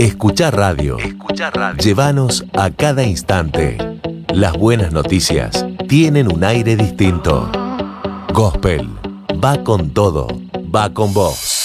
Escuchar radio. Llévanos a cada instante. Las buenas noticias tienen un aire distinto. Gospel va con todo, va con vos.